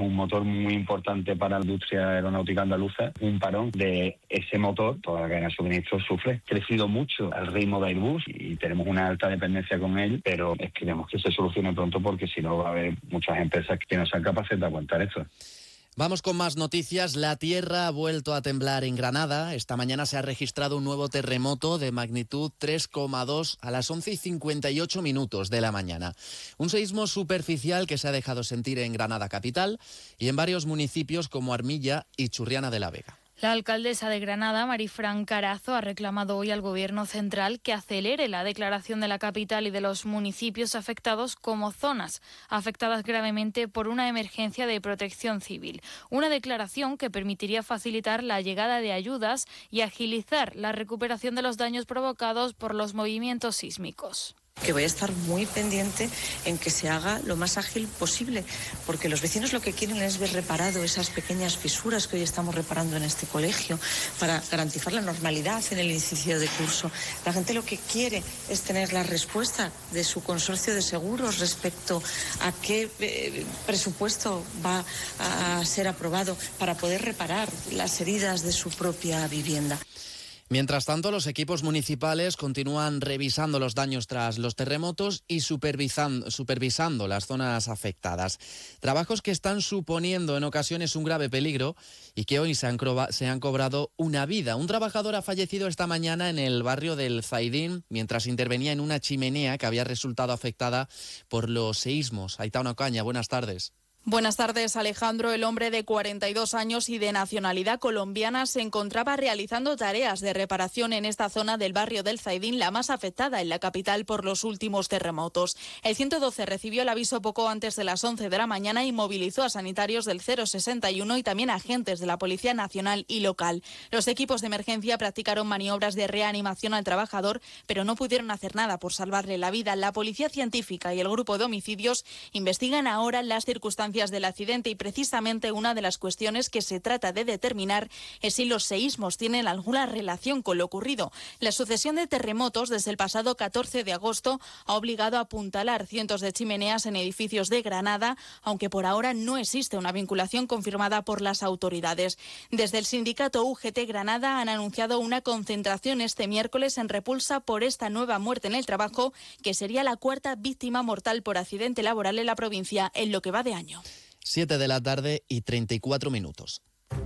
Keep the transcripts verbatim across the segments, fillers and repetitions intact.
un motor muy importante para la industria aeronáutica andaluza, un parón de ese motor, toda la cadena de suministro sufre. Ha crecido mucho al ritmo de Airbus y tenemos una alta dependencia con él, pero esperemos que se solucione pronto porque si no va a haber muchas empresas que no sean capaces de aguantar esto. Vamos con más noticias. La tierra ha vuelto a temblar en Granada. Esta mañana se ha registrado un nuevo terremoto de magnitud tres coma dos a las once y cincuenta y ocho minutos de la mañana. Un seísmo superficial que se ha dejado sentir en Granada capital y en varios municipios como Armilla y Churriana de la Vega. La alcaldesa de Granada, Marifran Carazo, ha reclamado hoy al Gobierno central que acelere la declaración de la capital y de los municipios afectados como zonas afectadas gravemente por una emergencia de protección civil. Una declaración que permitiría facilitar la llegada de ayudas y agilizar la recuperación de los daños provocados por los movimientos sísmicos. Que voy a estar muy pendiente en que se haga lo más ágil posible, porque los vecinos lo que quieren es ver reparado esas pequeñas fisuras que hoy estamos reparando en este colegio para garantizar la normalidad en el inicio de curso. La gente lo que quiere es tener la respuesta de su consorcio de seguros respecto a qué eh, presupuesto va a ser aprobado para poder reparar las heridas de su propia vivienda. Mientras tanto, los equipos municipales continúan revisando los daños tras los terremotos y supervisando, supervisando las zonas afectadas. Trabajos que están suponiendo en ocasiones un grave peligro y que hoy se han, se han cobrado una vida. Un trabajador ha fallecido esta mañana en el barrio del Zaidín mientras intervenía en una chimenea que había resultado afectada por los seísmos. Aitana Ocaña, buenas tardes. Buenas tardes, Alejandro. El hombre de cuarenta y dos años y de nacionalidad colombiana se encontraba realizando tareas de reparación en esta zona del barrio del Zaidín, la más afectada en la capital por los últimos terremotos. El ciento doce recibió el aviso poco antes de las once de la mañana y movilizó a sanitarios del cero sesenta y uno y también agentes de la Policía Nacional y local. Los equipos de emergencia practicaron maniobras de reanimación al trabajador, pero no pudieron hacer nada por salvarle la vida. La Policía Científica y el Grupo de Homicidios investigan ahora las circunstancias del accidente y precisamente una de las cuestiones que se trata de determinar es si los seísmos tienen alguna relación con lo ocurrido. La sucesión de terremotos desde el pasado catorce de agosto ha obligado a apuntalar cientos de chimeneas en edificios de Granada, aunque por ahora no existe una vinculación confirmada por las autoridades. Desde el sindicato U G T Granada han anunciado una concentración este miércoles en repulsa por esta nueva muerte en el trabajo, que sería la cuarta víctima mortal por accidente laboral en la provincia en lo que va de año. siete de la tarde y treinta y cuatro minutos.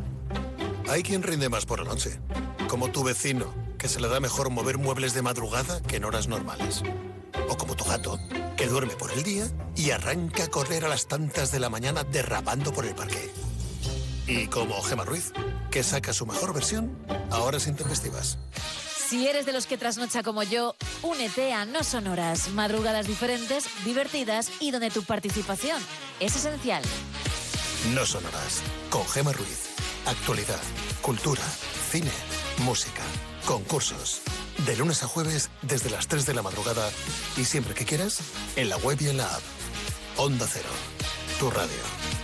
Hay quien rinde más por la noche, como tu vecino, que se le da mejor mover muebles de madrugada que en horas normales. O como tu gato, que duerme por el día y arranca a correr a las tantas de la mañana derrapando por el parque. Y como Gemma Ruiz, que saca su mejor versión a horas intempestivas. Si eres de los que trasnocha como yo, únete a No Sonoras, madrugadas diferentes, divertidas y donde tu participación es esencial. No Sonoras, con Gemma Ruiz. Actualidad, cultura, cine, música, concursos. De lunes a jueves desde las tres de la madrugada y siempre que quieras, en la web y en la app. Onda Cero, tu radio.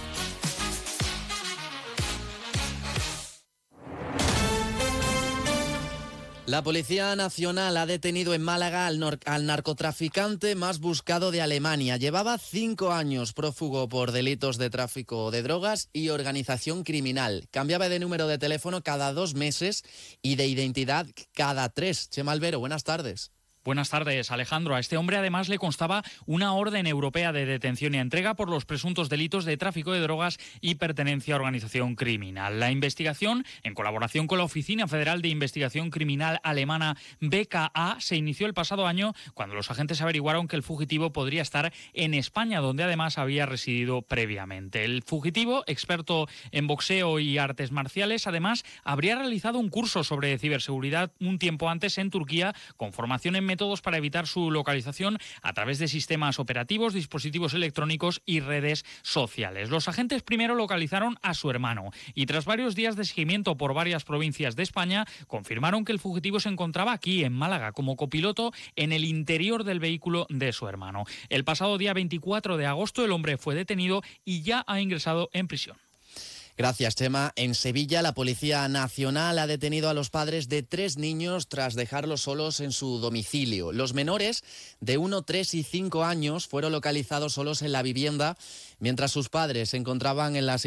La Policía Nacional ha detenido en Málaga al, nor- al narcotraficante más buscado de Alemania. Llevaba cinco años prófugo por delitos de tráfico de drogas y organización criminal. Cambiaba de número de teléfono cada dos meses y de identidad cada tres. Chema Albero, buenas tardes. Buenas tardes, Alejandro. A este hombre además le constaba una orden europea de detención y entrega por los presuntos delitos de tráfico de drogas y pertenencia a organización criminal. La investigación, en colaboración con la Oficina Federal de Investigación Criminal alemana B K A, se inició el pasado año cuando los agentes averiguaron que el fugitivo podría estar en España, donde además había residido previamente. El fugitivo, experto en boxeo y artes marciales, además habría realizado un curso sobre ciberseguridad un tiempo antes en Turquía, con formación en métodos para evitar su localización a través de sistemas operativos, dispositivos electrónicos y redes sociales. Los agentes primero localizaron a su hermano y tras varios días de seguimiento por varias provincias de España, confirmaron que el fugitivo se encontraba aquí en Málaga como copiloto en el interior del vehículo de su hermano. El pasado día veinticuatro de agosto el hombre fue detenido y ya ha ingresado en prisión. Gracias, Chema. En Sevilla, la Policía Nacional ha detenido a los padres de tres niños tras dejarlos solos en su domicilio. Los menores, de uno, tres y cinco años, fueron localizados solos en la vivienda mientras sus padres se encontraban en la